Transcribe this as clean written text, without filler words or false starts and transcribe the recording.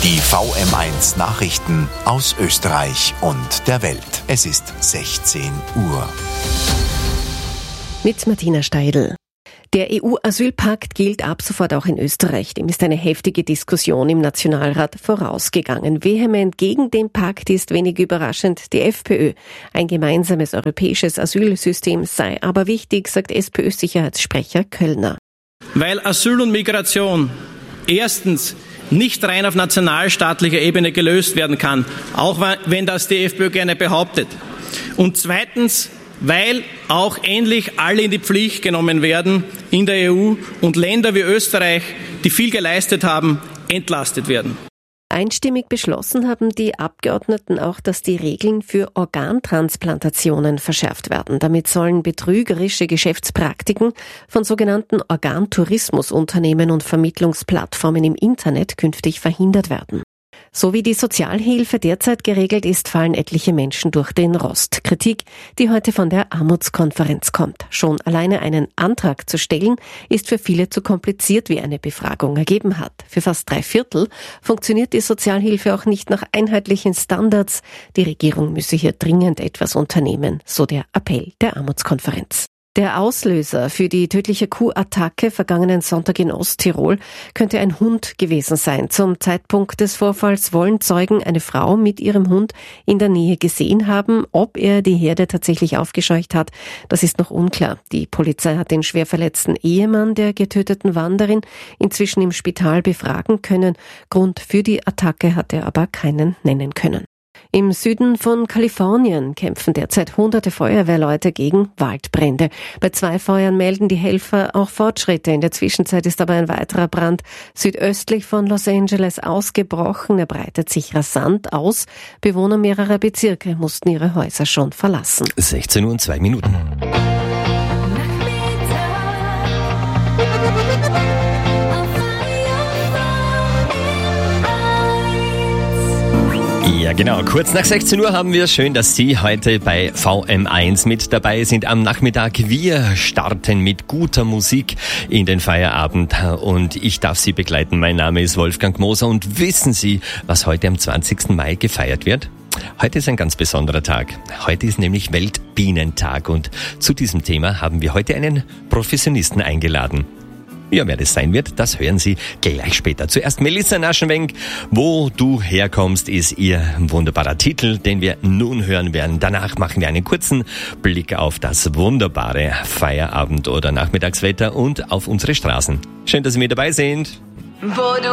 Die VM1 Nachrichten aus Österreich und der Welt. Es ist 16 Uhr. Mit Martina Steidl. Der EU-Asylpakt gilt ab sofort auch in Österreich. Dem ist eine heftige Diskussion im Nationalrat vorausgegangen. Vehement gegen den Pakt ist wenig überraschend die FPÖ. Ein gemeinsames europäisches Asylsystem sei aber wichtig, sagt SPÖ-Sicherheitssprecher Köllner. Weil Asyl und Migration erstens nicht rein auf nationalstaatlicher Ebene gelöst werden kann, auch wenn das die FPÖ gerne behauptet. Und zweitens, weil auch endlich alle in die Pflicht genommen werden in der EU und Länder wie Österreich, die viel geleistet haben, entlastet werden. Einstimmig beschlossen haben die Abgeordneten auch, dass die Regeln für Organtransplantationen verschärft werden. Damit sollen betrügerische Geschäftspraktiken von sogenannten Organtourismusunternehmen und Vermittlungsplattformen im Internet künftig verhindert werden. So wie die Sozialhilfe derzeit geregelt ist, fallen etliche Menschen durch den Rost. Kritik, die heute von der Armutskonferenz kommt. Schon alleine einen Antrag zu stellen, ist für viele zu kompliziert, wie eine Befragung ergeben hat. Für fast 3/4 funktioniert die Sozialhilfe auch nicht nach einheitlichen Standards. Die Regierung müsse hier dringend etwas unternehmen, so der Appell der Armutskonferenz. Der Auslöser für die tödliche Kuhattacke vergangenen Sonntag in Osttirol könnte ein Hund gewesen sein. Zum Zeitpunkt des Vorfalls wollen Zeugen eine Frau mit ihrem Hund in der Nähe gesehen haben. Ob er die Herde tatsächlich aufgescheucht hat, das ist noch unklar. Die Polizei hat den schwer verletzten Ehemann der getöteten Wanderin inzwischen im Spital befragen können. Grund für die Attacke hat er aber keinen nennen können. Im Süden von Kalifornien kämpfen derzeit hunderte Feuerwehrleute gegen Waldbrände. Bei 2 Feuern melden die Helfer auch Fortschritte. In der Zwischenzeit ist aber ein weiterer Brand südöstlich von Los Angeles ausgebrochen. Er breitet sich rasant aus. Bewohner mehrerer Bezirke mussten ihre Häuser schon verlassen. 16:02. Ja, genau. Kurz nach 16 Uhr haben wir es. Schön, dass Sie heute bei VM1 mit dabei sind am Nachmittag. Wir starten mit guter Musik in den Feierabend und ich darf Sie begleiten. Mein Name ist Wolfgang Moser und wissen Sie, was heute am 20. Mai gefeiert wird? Heute ist ein ganz besonderer Tag. Heute ist nämlich Weltbienentag und zu diesem Thema haben wir heute einen Professionisten eingeladen. Ja, wer das sein wird, das hören Sie gleich später. Zuerst Melissa Naschenwenk, Wo du herkommst, ist ihr wunderbarer Titel, den wir nun hören werden. Danach machen wir einen kurzen Blick auf das wunderbare Feierabend- oder Nachmittagswetter und auf unsere Straßen. Schön, dass Sie mit dabei sind.